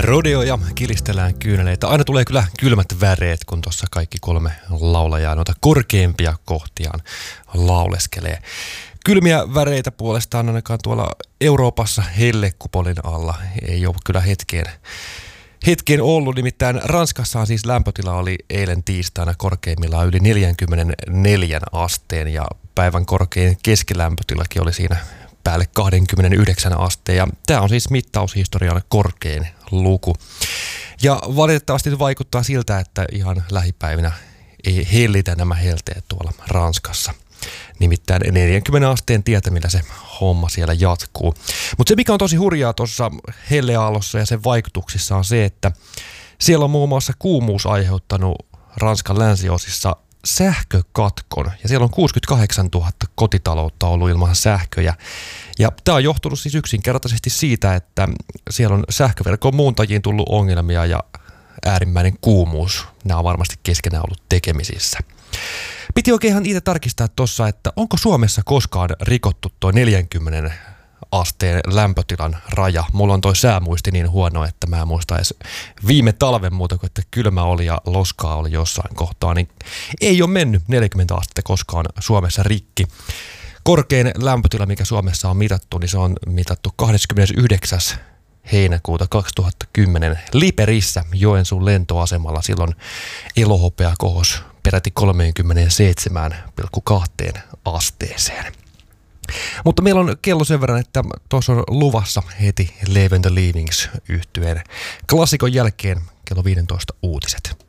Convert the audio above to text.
Rodeo ja kilistellään kyyneleitä. Aina tulee kyllä kylmät väreet, kun tuossa kaikki kolme laulajaa noita korkeimpia kohtiaan lauleskelee. Kylmiä väreitä puolestaan ainakaan tuolla Euroopassa hellekupolin alla ei ole kyllä hetkeen ollut. Nimittäin Ranskassa siis lämpötila oli eilen tiistaina korkeimmillaan yli 44 asteen ja päivän korkein keskilämpötilakin oli siinä päälle 29 asteen. Ja tämä on siis mittaushistorian korkein luku. Ja valitettavasti vaikuttaa siltä, että ihan lähipäivinä ei hellitä nämä helteet tuolla Ranskassa. Nimittäin 40 asteen tietämillä se homma siellä jatkuu. Mutta se mikä on tosi hurjaa tuossa helleaallossa ja sen vaikutuksissa on se, että siellä on muun muassa kuumuus aiheuttanut Ranskan länsiosissa sähkökatkon. Ja siellä on 68 000 kotitaloutta ollut ilman sähköjä. Ja tämä on johtunut siis yksinkertaisesti siitä, että siellä on sähköverkon muuntajiin tullut ongelmia ja äärimmäinen kuumuus. Nämä on varmasti keskenään ollut tekemisissä. Piti oikein ihan itse tarkistaa tuossa, että onko Suomessa koskaan rikottu tuo 40 asteen lämpötilan raja. Mulla on toi säämuisti niin huono, että mä en muista edes viime talven muuta kuin, että kylmä oli ja loskaa oli jossain kohtaa, niin ei ole mennyt 40 astetta koskaan Suomessa rikki. Korkein lämpötila, mikä Suomessa on mitattu, niin se on mitattu 29. heinäkuuta 2010 Liperissä Joensuun lentoasemalla. Silloin elohopea kohosi peräti 37,2 asteeseen. Mutta meillä on kello sen verran, että tuossa on luvassa heti Live and the Leavings -yhtyeen klassikon jälkeen kello 15 uutiset.